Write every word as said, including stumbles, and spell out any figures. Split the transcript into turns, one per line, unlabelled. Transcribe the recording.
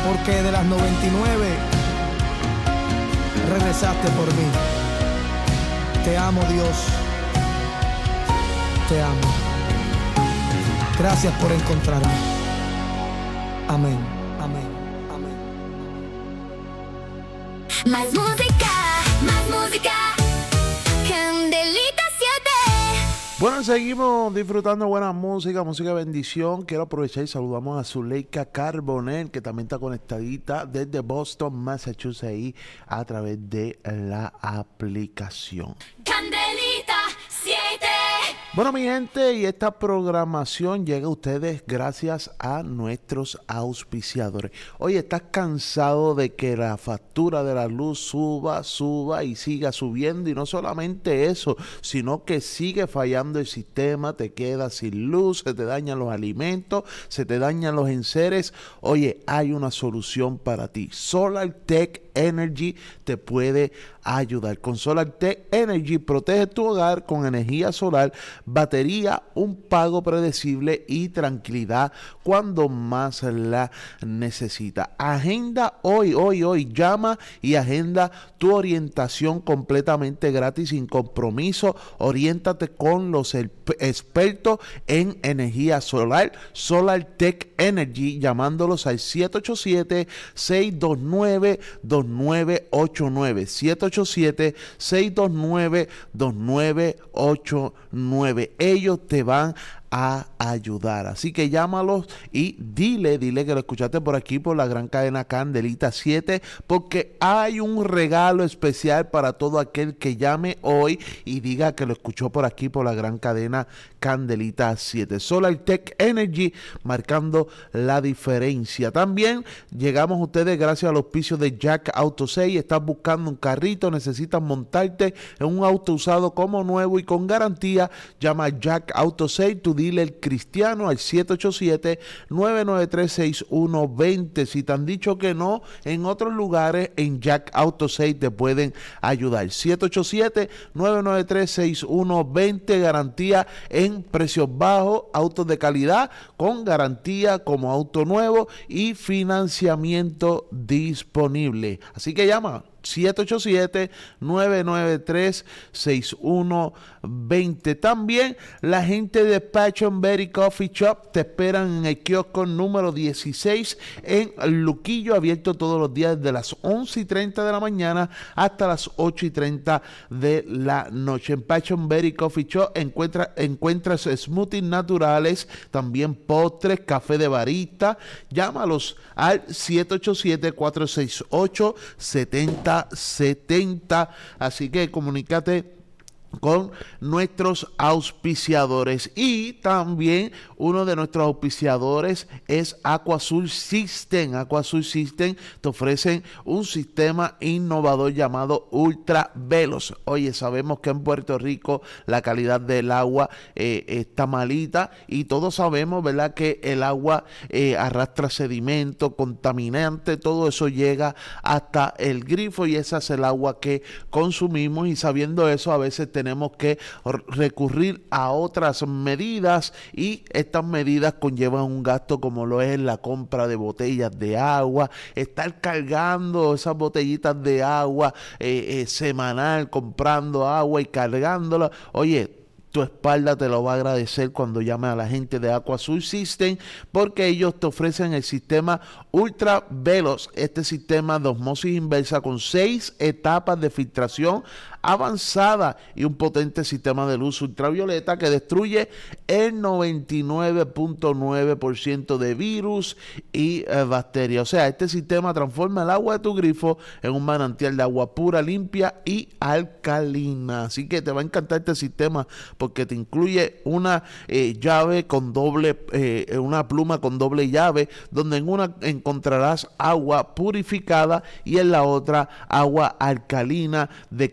porque de las noventa y nueve regresaste por mí. Te amo, Dios. Te amo. Gracias por encontrarme. Amén. Amén. Amén.
Más música, más música. Candelita siete.
Bueno, seguimos disfrutando buena música, música de bendición. Quiero aprovechar y saludamos a Zuleika Carbonell, que también está conectadita desde Boston, Massachusetts, ahí a través de la aplicación.
Candelita siete.
Bueno, mi gente, y esta programación llega a ustedes gracias a nuestros auspiciadores. Oye, ¿estás cansado de que la factura de la luz suba, suba y siga subiendo? Y no solamente eso, sino que sigue fallando el sistema, te quedas sin luz, se te dañan los alimentos, se te dañan los enseres. Oye, hay una solución para ti. SolarTech Energy te puede ayudar. Con SolarTech Energy protege tu hogar con energía solar, batería, un pago predecible y tranquilidad cuando más la necesita. Agenda hoy, hoy, hoy. Llama y agenda tu orientación completamente gratis, sin compromiso. Oriéntate con los expertos en energía solar, SolarTech Energy, llamándolos al siete ocho siete, seis dos nueve, dos nueve ocho nueve, siete ocho siete, seis dos nueve, dos nueve ocho nueve. Ellos te van a ayudar, así que llámalos y dile, dile que lo escuchaste por aquí por la gran cadena Candelita siete, porque hay un regalo especial para todo aquel que llame hoy y diga que lo escuchó por aquí por la gran cadena Candelita siete. SolarTech Energy, marcando la diferencia. También llegamos a ustedes gracias al auspicio de Jack Auto seis. Estás buscando un carrito, necesitas montarte en un auto usado como nuevo y con garantía, llama a Jack Auto seis, tu dealer cristiano, al siete ocho siete, nueve nueve tres, seis uno dos cero. Si te han dicho que no, en otros lugares en Jack Auto seis te pueden ayudar. siete ocho siete, nueve nueve tres, seis uno dos cero. Garantía en precios bajos, autos de calidad con garantía como auto nuevo y financiamiento disponible. Así que llama siete ocho siete, nueve nueve tres, seis uno dos cero. También la gente de Passion Berry Coffee Shop te esperan en el kiosco número dieciséis en Luquillo, abierto todos los días desde las once y treinta de la mañana hasta las ocho y treinta de la noche. En Passion Berry Coffee Shop encuentra, encuentras smoothies naturales, también postres, café de barista. Llámalos al siete ocho siete, cuatro seis ocho, siete cero setenta. Así que comunícate con nuestros auspiciadores. Y también uno de nuestros auspiciadores es Aquazul System. Aquazul System te ofrecen un sistema innovador llamado Ultra Veloz. Oye, sabemos que en Puerto Rico la calidad del agua eh, está malita, y todos sabemos, ¿verdad?, que el agua eh, arrastra sedimento, contaminante, todo eso llega hasta el grifo y esa es el agua que consumimos. Y sabiendo eso, a veces tenemos tenemos que recurrir a otras medidas, y estas medidas conllevan un gasto como lo es la compra de botellas de agua, estar cargando esas botellitas de agua eh, eh, semanal, comprando agua y cargándola. Oye, tu espalda te lo va a agradecer cuando llames a la gente de Aquazul System, porque ellos te ofrecen el sistema Ultra Veloz, este sistema de osmosis inversa con seis etapas de filtración avanzada y un potente sistema de luz ultravioleta que destruye el noventa y nueve punto nueve por ciento de virus y eh, bacterias. O sea, este sistema transforma el agua de tu grifo en un manantial de agua pura, limpia y alcalina. Así que te va a encantar este sistema porque te incluye una eh, llave con doble, eh, una pluma con doble llave, donde en una encontrarás agua purificada y en la otra agua alcalina de